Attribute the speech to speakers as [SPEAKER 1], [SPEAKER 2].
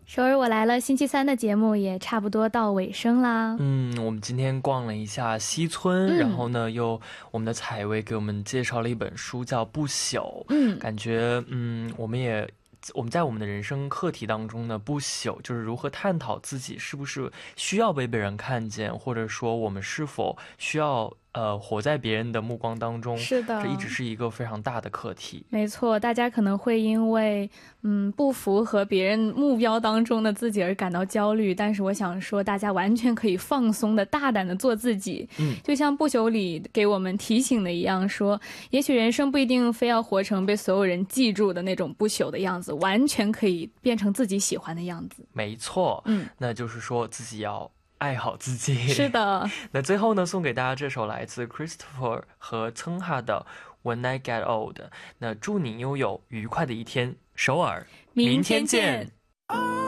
[SPEAKER 1] 首尔我来了，星期三的节目也差不多到尾声啦。
[SPEAKER 2] 我们今天逛了一下西村，然后呢，我们的采薇给我们介绍了一本书叫《不朽》。感觉我们在我们的人生课题当中呢，不朽就是如何探讨自己是不是需要被别人看见，或者说我们是否需要活在别人的目光当中。
[SPEAKER 1] 是的，
[SPEAKER 2] 这一直是一个非常大的课题。
[SPEAKER 1] 没错，大家可能会因为不符合别人目标当中的自己而感到焦虑，但是我想说大家完全可以放松的大胆的做自己。就像不朽里给我们提醒的一样，说也许人生不一定非要活成被所有人记住的那种不朽的样子，完全可以变成自己喜欢的样子。
[SPEAKER 2] 没错，那就是说自己要爱好自己。
[SPEAKER 1] 是的。
[SPEAKER 2] 那最后呢，送给大家这首来自 Christopher 和曾哈的 When I Get Old。 那祝你拥有愉快的一天，首尔，
[SPEAKER 1] 明天见。